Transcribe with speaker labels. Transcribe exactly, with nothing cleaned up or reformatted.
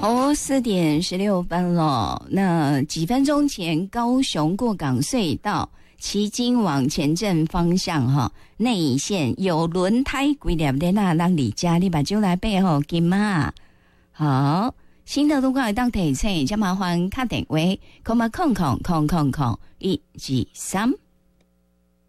Speaker 1: 哦，四点十六分了。那几分钟前，高雄过港隧道旗津往前镇方向哈，内线有轮胎几粒在那让你家，你把酒来背后金嘛。好，新的路况会当提醒，就麻烦打电话，空嘛空空空空空一二三。